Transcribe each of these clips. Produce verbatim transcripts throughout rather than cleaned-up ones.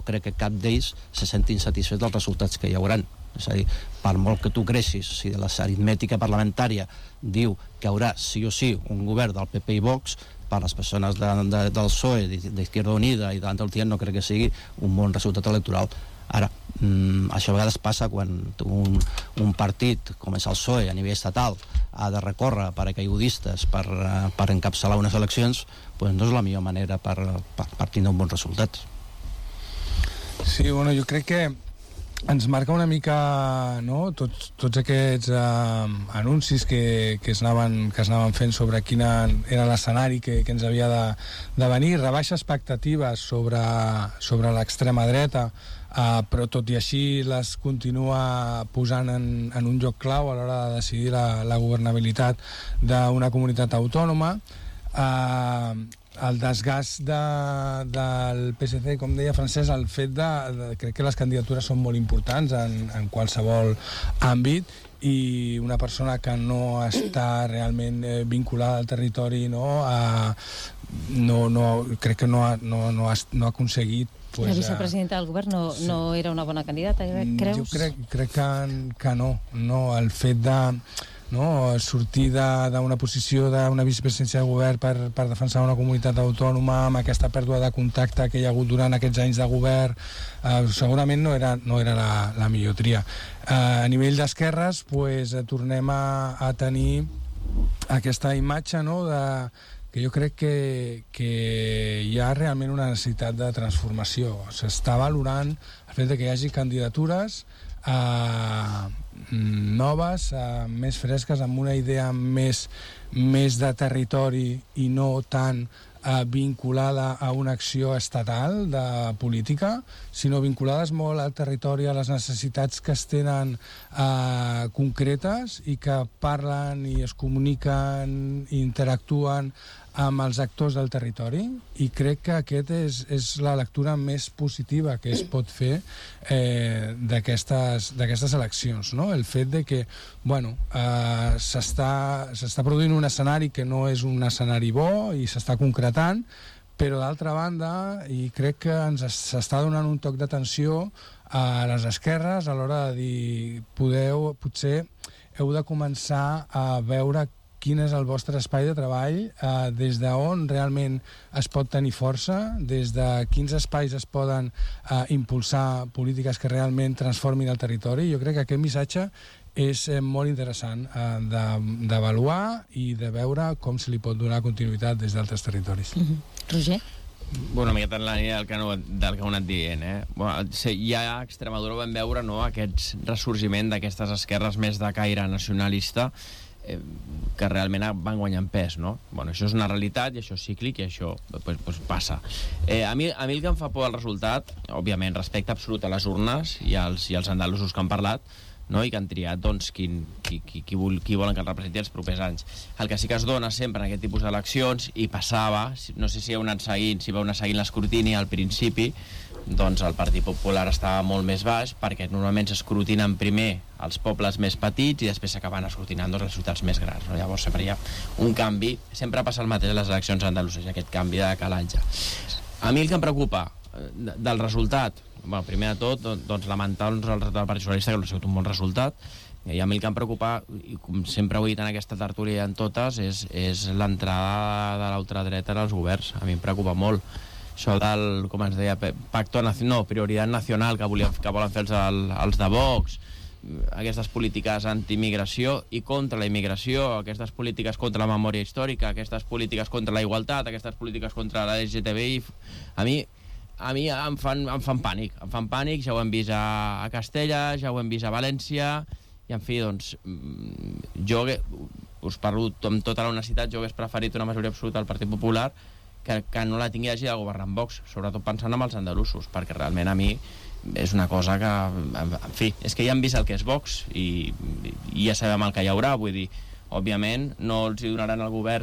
crec que cap d'ells se senti insatisfet dels resultats que hi hauran. És a dir, per molt que tu creixis, si l'aritmètica parlamentària diu que hi haurà sí o sí un govern del P P i Vox, per les persones de, de, del P S O E, d'Izquierda Unida i d'Andalusia no crec que sigui un bon resultat electoral. Ara, mm, això a vegades passa quan un, un partit com és el P S O E a nivell estatal ha de recórrer per paracaigudistes per, per encapçalar unes eleccions, pues no és la millor manera per, per, per tindre un bon resultat. Sí, bueno, jo crec que ens marca una mica, no?, tots, tots aquests eh, anuncis que, que, es anaven, que es anaven fent sobre quin era l'escenari que, que ens havia de, de venir, rebaixa expectatives sobre, sobre l'extrema dreta, eh, però tot i així les continua posant en, en un lloc clau a l'hora de decidir la, la governabilitat d'una comunitat autònoma. Eh, el desgast de, del P S C, com deia Francesc, el fet de, de crec que les candidatures són molt importants en, en qualsevol àmbit, i una persona que no està realment eh, vinculada al territori, no, a, no, no crec que no ha, no, no ha, no ha aconseguit pues, la vicepresidenta del govern no, sí. no era una bona candidata, creus? Jo crec, crec que, que no, no, el fet de no, sortir d'una posició d'una vicepresidència de govern per, per defensar una comunitat autònoma amb aquesta pèrdua de contacte que hi ha hagut durant aquests anys de govern, eh, segurament no era, no era la, la millor tria. Eh, a nivell d'esquerres, pues, tornem a, a tenir aquesta imatge, no?, de, que jo crec que, que hi ha realment una necessitat de transformació. S'està valorant el fet de que hi hagi candidatures eh, noves, eh, més fresques, amb una idea més, més de territori i no tant eh, vinculada a una acció estatal de política, sinó vinculades molt al territori, a les necessitats que es tenen eh, concretes i que parlen i es comuniquen i interactuen amb els actors del territori, i crec que aquest és, és la lectura més positiva que es pot fer eh, d'aquestes d'aquestes eleccions, no? El fet de que, bueno, eh, s'està s'està produint un escenari que no és un escenari bo i s'està concretant, però d'altra banda, i crec que ens s'està donant un toc d'atenció a les esquerres a l'hora de dir, podeu, potser heu de començar a veure quin és el vostre espai de treball, eh, des d'on realment es pot tenir força, des de quins espais es poden eh, impulsar polítiques que realment transformin el territori. Jo crec que aquest missatge és eh, molt interessant eh, d'avaluar i de veure com se li pot donar continuïtat des d'altres territoris. Mm-hmm. Roger? Bueno, una miqueta en la línia del que, no, del que heu anat dient, eh? Bueno, ja a Extremadura vam veure, no, aquest ressorgiment d'aquestes esquerres més de caire nacionalista, que realment van guanyant pes, no? Bueno, això és una realitat i això és cíclic i això pues, pues, passa. Eh, a, mi, a mi el que em fa por el resultat, òbviament, respecte absolut a les urnes i als, i als andalusos que han parlat, no? I que han triat doncs, qui, qui, qui, qui, vol, qui volen que el representi els propers anys. El que sí que es dona sempre en aquest tipus d'eleccions, i passava, no sé si heu anat seguint, si vau anar seguint l'escrutini al principi, doncs el Partit Popular estava molt més baix, perquè normalment s'escrutinen primer els pobles més petits i després s'acaben escrutinant doncs, les ciutats més grans, no? Llavors sempre hi ha un canvi, sempre passa el mateix a les eleccions andaluses, aquest canvi de calatge. A mi el que em preocupa del resultat, bueno, primer de tot, doncs lamentar el resultat del Partit Socialista, que no ha sigut un bon resultat, i a mi el que em preocupa, i com sempre ho he dit en aquesta tertúlia en totes, és, és l'entrada de l'ultradreta en els governs. A mi em preocupa molt això del, com ens deia, pacto, no, prioritat nacional que, volien, que volen fer els, els de Vox, aquestes polítiques anti-immigració i contra la immigració, aquestes polítiques contra la memòria històrica, aquestes polítiques contra la igualtat, aquestes polítiques contra la L G T B I. A mi, a mi em, fan, em fan pànic, em fan pànic, ja ho hem vist a, a Castella, ja ho hem vist a València, i en fi, doncs, jo us parlo amb tota la honestitat, jo hagués preferit una majoria absoluta al Partit Popular que, que no la tingui hagi de governar amb Vox, sobretot pensant en els andalusos, perquè realment a mi és una cosa que, en fi, és que ja hem vist el que és Vox i, i ja sabem el que hi haurà, vull dir, òbviament no els hi donaran el govern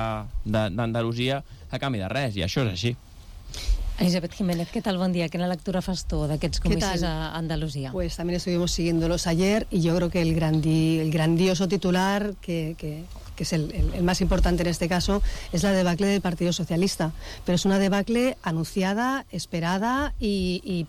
d'Andalusia a canvi de res, i això és així. Elisabeth Jiménez, ¿qué tal? Buen día. ¿Qué lectura fas tú de aquests comicis a Andalucía? Pues también estuvimos siguiéndolos ayer y yo creo que el, grandi, el grandioso titular que, que, que es el, el, el más importante en este caso es la debacle del Partido Socialista, pero es una debacle anunciada, esperada y, y